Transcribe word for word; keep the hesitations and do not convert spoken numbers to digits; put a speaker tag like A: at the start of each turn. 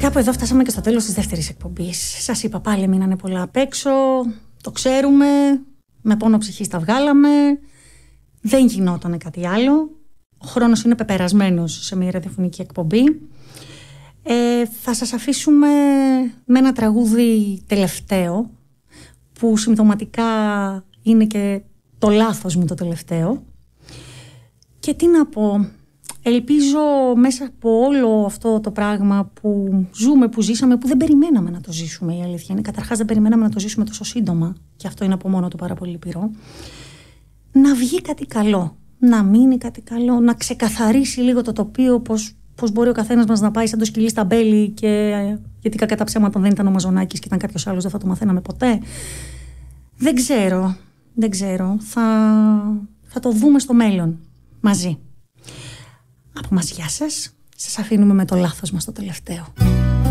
A: Κάπου εδώ φτάσαμε και στο τέλος της δεύτερης εκπομπής. Σας είπα πάλι μείνανε πολλά απ' έξω. Το ξέρουμε. Με πόνο ψυχής τα βγάλαμε. Δεν γινότανε κάτι άλλο. Ο χρόνος είναι πεπερασμένος σε μια ραδιοφωνική εκπομπή. Ε, θα σας αφήσουμε με ένα τραγούδι τελευταίο, που συμπτωματικά είναι και το λάθος μου το τελευταίο. Και τι να πω, ελπίζω μέσα από όλο αυτό το πράγμα που ζούμε, που ζήσαμε, που δεν περιμέναμε να το ζήσουμε, η αλήθεια είναι. Καταρχάς δεν περιμέναμε να το ζήσουμε τόσο σύντομα, και αυτό είναι από μόνο του πάρα πολύ λυπηρό. Να βγει κάτι καλό, να μείνει κάτι καλό, να ξεκαθαρίσει λίγο το τοπίο, πως, πως μπορεί ο καθένας μας να πάει σαν το σκυλί στα μπέλη, και γιατί κακά τα ψέματα δεν ήταν ο Μαζονάκης και ήταν κάποιος άλλος, δεν θα το μαθαίναμε ποτέ. Δεν ξέρω, δεν ξέρω. Θα, θα το δούμε στο μέλλον μαζί. Από μας γεια σας. Σας αφήνουμε με το λάθος μας το τελευταίο.